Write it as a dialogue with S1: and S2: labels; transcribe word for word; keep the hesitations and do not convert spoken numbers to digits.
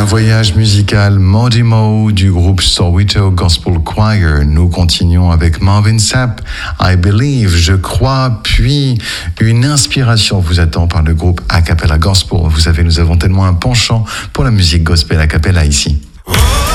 S1: Un voyage musical Modimo du groupe Soweto Gospel Choir. Nous continuons avec Marvin Sapp, I Believe, je crois, puis une inspiration vous attend par le groupe A Cappella Gospel. Vous savez, nous avons tellement un penchant pour la musique gospel a cappella ici.